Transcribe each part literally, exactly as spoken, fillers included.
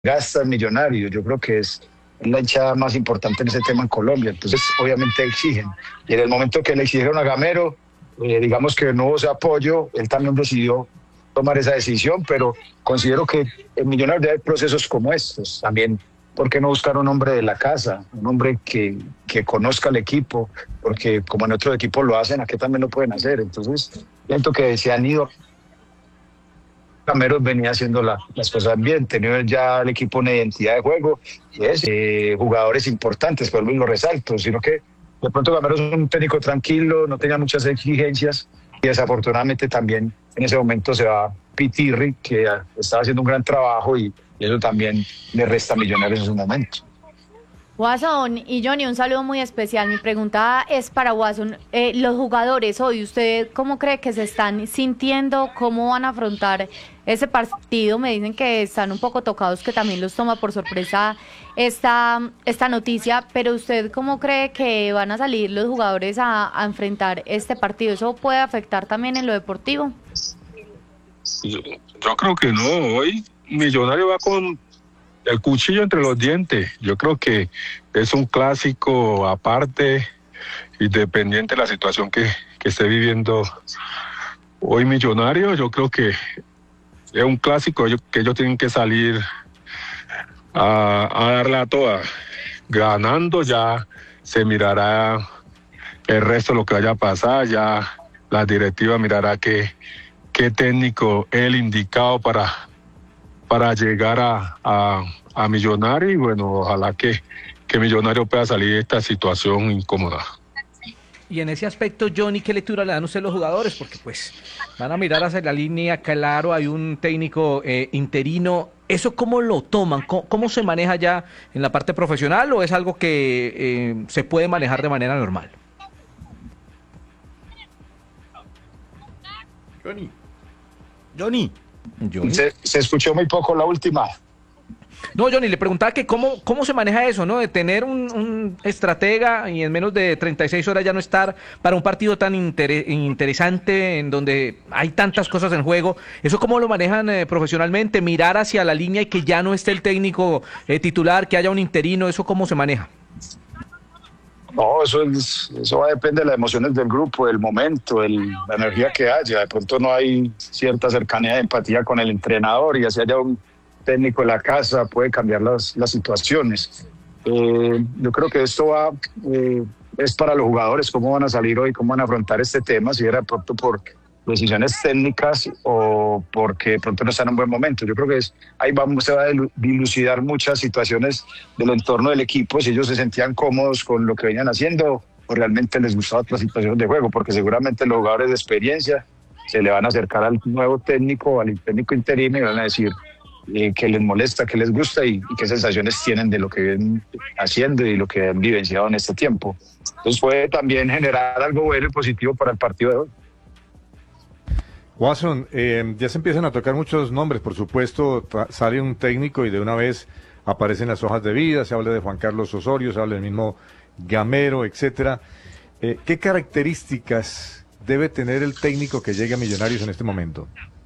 gasta el Millonario. Yo creo que es la hinchada más importante en ese tema en Colombia. Entonces, obviamente exigen. Y en el momento que le exigieron a Gamero, eh, digamos que no hubo ese apoyo, él también decidió tomar esa decisión, pero considero que el Millonario debe haber procesos como estos. También, ¿por qué no buscar un hombre de la casa? Un hombre que, que conozca el equipo, porque como en otros equipos lo hacen, aquí también lo pueden hacer. Entonces, siento que se han ido. Gamero venía haciendo la, las cosas bien, tenía ya el equipo una identidad de juego y es eh, jugadores importantes, pero lo resalto, sino que de pronto Gamero es un técnico tranquilo, no tenía muchas exigencias y desafortunadamente también en ese momento se va Pitirri, que estaba haciendo un gran trabajo y, y eso también le resta a Millonarios en su momento. Watson y Johnny, un saludo muy especial. Mi pregunta es para Watson. Eh, los jugadores hoy, ¿usted cómo cree que se están sintiendo? ¿Cómo van a afrontar ese partido? Me dicen que están un poco tocados, que también los toma por sorpresa esta, esta noticia, pero ¿usted cómo cree que van a salir los jugadores a, a enfrentar este partido? ¿Eso puede afectar también en lo deportivo? Yo, yo creo que no. Hoy Millonario va con el cuchillo entre los dientes. Yo creo que es un clásico aparte, independiente de la situación que, que esté viviendo hoy Millonario. Yo creo que es un clásico que ellos tienen que salir a, a darla toda. Ganando ya se mirará el resto de lo que vaya a pasar, ya la directiva mirará qué, qué técnico es el indicado para para llegar a, a, a Millonario y bueno, ojalá que, que Millonario pueda salir de esta situación incómoda. Y en ese aspecto, Johnny, ¿qué lectura le dan ustedes los jugadores? Porque pues van a mirar hacia la línea, claro, hay un técnico eh, interino. ¿Eso cómo lo toman? ¿Cómo, cómo se maneja ya en la parte profesional o es algo que eh, se puede manejar de manera normal? Johnny. Johnny. Johnny. Se, se escuchó muy poco la última. No, Johnny, le preguntaba que cómo, cómo se maneja eso, ¿no? De tener un, un estratega y en menos de treinta y seis horas ya no estar para un partido tan inter- interesante en donde hay tantas cosas en juego. ¿Eso cómo lo manejan eh, profesionalmente? Mirar hacia la línea y que ya no esté el técnico eh, titular, que haya un interino, ¿eso cómo se maneja? No, eso, es, eso va a depender de las emociones del grupo, del momento, el, la energía que haya. De pronto no hay cierta cercanía de empatía con el entrenador y así haya un técnico en la casa, puede cambiar las, las situaciones. Eh, yo creo que esto va, eh, es para los jugadores, cómo van a salir hoy, cómo van a afrontar este tema, si era de pronto por decisiones técnicas o porque de pronto no está en un buen momento. Yo creo que es, ahí vamos, se va a dilucidar muchas situaciones del entorno del equipo, si ellos se sentían cómodos con lo que venían haciendo o realmente les gustaba otra situación de juego, porque seguramente los jugadores de experiencia se le van a acercar al nuevo técnico, al técnico interino y van a decir eh, que les molesta, que les gusta y, y qué sensaciones tienen de lo que ven haciendo y lo que han vivenciado en este tiempo. Entonces puede también generar algo bueno y positivo para el partido de hoy. Watson, eh, ya se empiezan a tocar muchos nombres, por supuesto, sale un técnico y de una vez aparecen las hojas de vida, se habla de Juan Carlos Osorio, se habla del mismo Gamero, etcétera. Eh, ¿Qué características debe tener el técnico que llegue a Millonarios en este momento?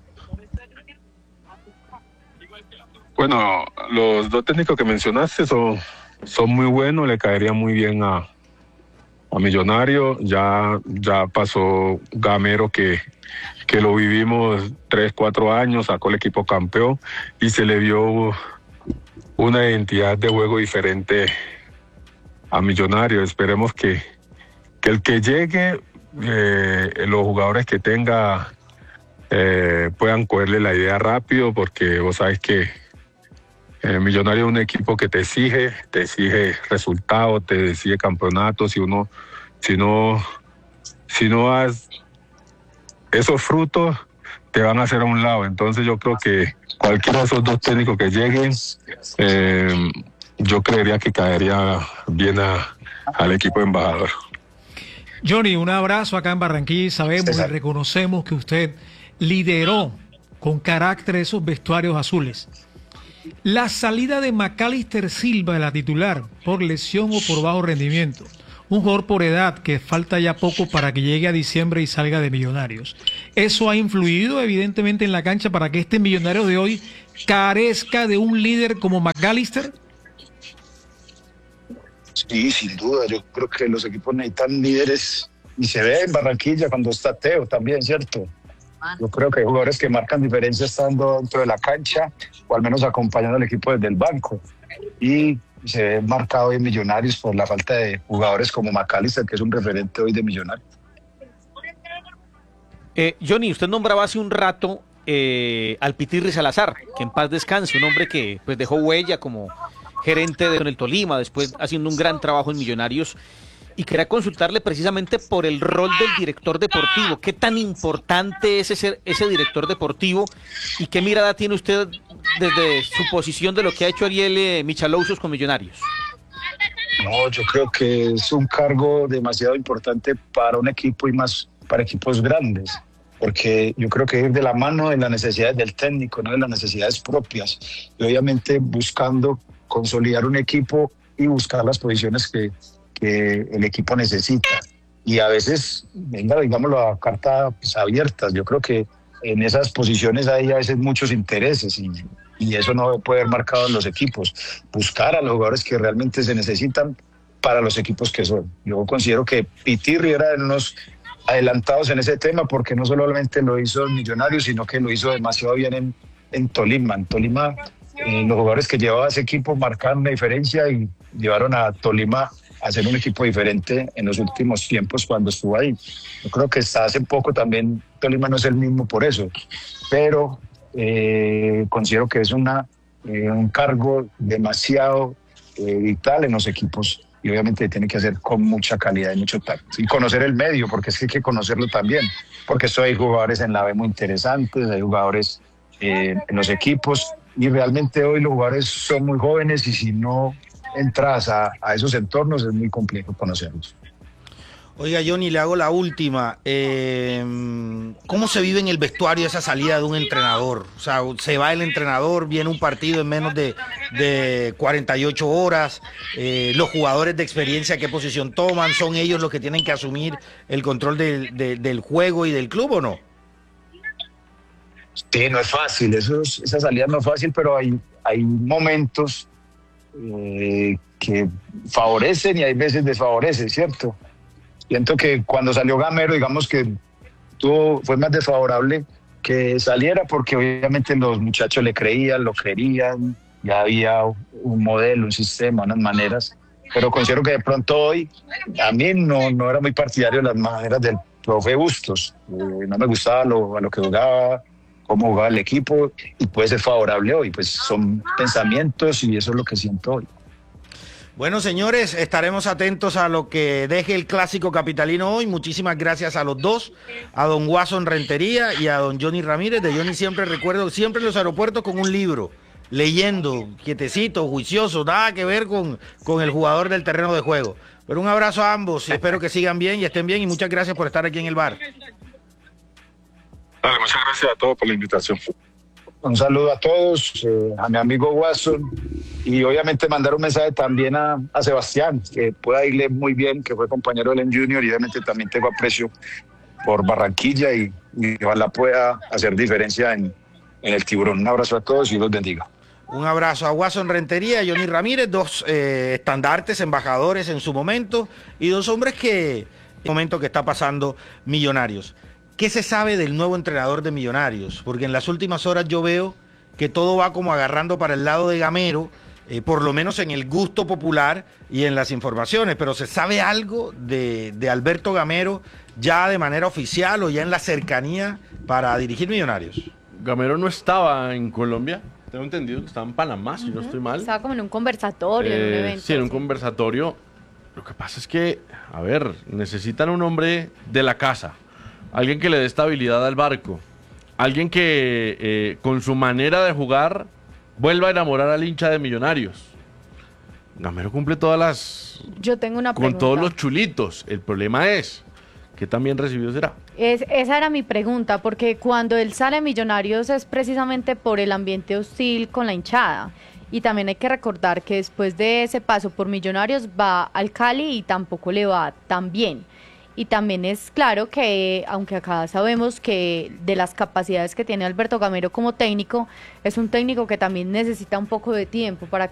Bueno, los dos técnicos que mencionaste son, son muy buenos, le caerían muy bien a, a Millonario. Ya, ya pasó Gamero que que lo vivimos tres, cuatro años, sacó el equipo campeón y se le vio una identidad de juego diferente a Millonario. Esperemos que, que el que llegue, eh, los jugadores que tenga eh, puedan cogerle la idea rápido, porque vos sabes que eh, Millonario es un equipo que te exige, te exige resultados, te exige campeonatos. Si uno, si no, si no has esos frutos te van a hacer a un lado. Entonces yo creo que cualquiera de esos dos técnicos que lleguen, eh, yo creería que caería bien a, al equipo de embajador. Johnny, un abrazo acá en Barranquilla y sabemos y reconocemos que usted lideró con carácter esos vestuarios azules. La salida de Macalister Silva de la titular por lesión o por bajo rendimiento. Un jugador por edad que falta ya poco para que llegue a diciembre y salga de Millonarios. Eso ha influido evidentemente en la cancha para que este Millonario de hoy carezca de un líder como McAllister? Sí, sin duda. Yo creo que los equipos necesitan líderes y se ve en Barranquilla cuando está Teo también, ¿cierto? Yo creo que hay jugadores que marcan diferencia estando dentro de la cancha o al menos acompañando al equipo desde el banco. Y se ve marcado en Millonarios por la falta de jugadores como McAllister, que es un referente hoy de Millonarios. Eh, Johnny, usted nombraba hace un rato eh, al Pitirri Salazar, que en paz descanse, un hombre que pues dejó huella como gerente de, con el Tolima, después haciendo un gran trabajo en Millonarios, y quería consultarle precisamente por el rol del director deportivo. ¿Qué tan importante es ese, ese director deportivo y qué mirada tiene usted desde su posición de lo que ha hecho Ariel eh, Michalousos con Millonarios? No, yo creo que es un cargo demasiado importante para un equipo y más para equipos grandes, porque yo creo que ir de la mano de las necesidades del técnico, no de las necesidades propias, y obviamente buscando consolidar un equipo y buscar las posiciones que, que el equipo necesita. Y a veces, venga, digámoslo a cartas pues, abiertas, yo creo que en esas posiciones hay a veces muchos intereses y, y eso no puede haber marcado en los equipos. Buscar a los jugadores que realmente se necesitan para los equipos que son. Yo considero que Pitirri era de unos adelantados en ese tema porque no solamente lo hizo en Millonarios, sino que lo hizo demasiado bien en, en Tolima. En Tolima, eh, los jugadores que llevaba ese equipo marcaron una diferencia y llevaron a Tolima a ser un equipo diferente en los últimos tiempos cuando estuvo ahí. Yo creo que hasta hace poco también Tolima no es el mismo por eso, pero eh, considero que es una, eh, un cargo demasiado eh, vital en los equipos y obviamente tiene que hacer con mucha calidad y mucho tacto. Y conocer el medio, porque es que hay que conocerlo también, porque esto hay jugadores en la B muy interesantes, hay jugadores eh, en los equipos, y realmente hoy los jugadores son muy jóvenes y si no entras a, a esos entornos es muy complejo conocerlos. Oiga, Johnny, le hago la última. Eh, ¿Cómo se vive en el vestuario esa salida de un entrenador? O sea, se va el entrenador, viene un partido en menos de, de cuarenta y ocho horas. Eh, los jugadores de experiencia, ¿qué posición toman? ¿Son ellos los que tienen que asumir el control del, de, del juego y del club o no? Sí, no es fácil. Eso es, esa salida no es fácil, pero hay, hay momentos eh, que favorecen y hay veces desfavorecen, ¿cierto? Siento que cuando salió Gamero, digamos que tuvo, fue más desfavorable que saliera porque obviamente los muchachos le creían, lo querían, ya había un modelo, un sistema, unas maneras, pero considero que de pronto hoy a mí no, no era muy partidario de las maneras del profe Bustos, eh, no me gustaba lo, a lo que jugaba, cómo jugaba el equipo y puede ser favorable hoy, pues son pensamientos y eso es lo que siento hoy. Bueno, señores, estaremos atentos a lo que deje el clásico capitalino hoy. Muchísimas gracias a los dos, a don Watson Rentería y a don Johnny Ramírez. De Johnny siempre recuerdo, siempre en los aeropuertos con un libro, leyendo, quietecito, juicioso, nada que ver con, con el jugador del terreno de juego. Pero un abrazo a ambos, espero que sigan bien y estén bien y muchas gracias por estar aquí en el bar. Dale, muchas gracias a todos por la invitación. Un saludo a todos, eh, a mi amigo Watson y obviamente mandar un mensaje también a, a Sebastián, que pueda irle muy bien, que fue compañero del M Junior y obviamente también tengo aprecio por Barranquilla y, y ojalá pueda hacer diferencia en, en el Tiburón. Un abrazo a todos y los bendiga. Un abrazo a Watson Rentería y Johnny Ramírez, dos eh, estandartes, embajadores en su momento y dos hombres que, en el momento que está pasando Millonarios. ¿Qué se sabe del nuevo entrenador de Millonarios? Porque en las últimas horas yo veo que todo va como agarrando para el lado de Gamero, eh, por lo menos en el gusto popular y en las informaciones, pero ¿se sabe algo de, de Alberto Gamero ya de manera oficial o ya en la cercanía para dirigir Millonarios? Gamero no estaba en Colombia, tengo entendido que estaba en Panamá, si uh-huh. no estoy mal. Estaba como en un conversatorio, eh, en un evento. Sí, en un conversatorio. Lo que pasa es que, a ver, necesitan un hombre de la casa. Alguien que le dé estabilidad al barco. Alguien que eh, con su manera de jugar vuelva a enamorar al hincha de Millonarios. Gamero cumple todas las... Yo tengo una con pregunta. todos los chulitos. El problema es que también recibido será. Es, esa era mi pregunta, porque cuando él sale a Millonarios es precisamente por el ambiente hostil con la hinchada. Y también hay que recordar que después de ese paso por Millonarios va al Cali y tampoco le va tan bien. y también es claro que, aunque acá sabemos que de las capacidades que tiene Alberto Gamero como técnico, es un técnico que también necesita un poco de tiempo para